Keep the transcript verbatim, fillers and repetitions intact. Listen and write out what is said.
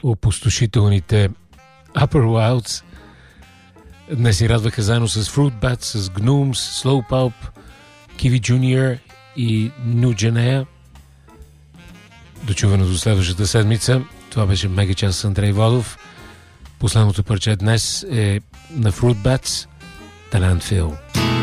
опустошителните Upper Wilds. Днес ни радваха заедно с Fruit Bats, с Gnomes, Slow Pulp, Kiwi Junior и New Дочувано до следващата седмица. Това беше Мега час с Андрей Водов. Последното парче днес е на Fruit Bats, The Landfill.